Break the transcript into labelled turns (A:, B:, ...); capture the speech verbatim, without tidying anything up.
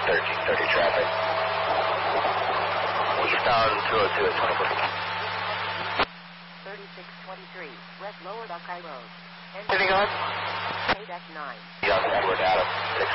A: thirteen thirty traffic. Eastbound two oh two at twenty-four.
B: thirty-six twenty-three, West Lower Buckeye Road.
A: Anything on?
B: eight X nine.
A: Young Edward Adam, six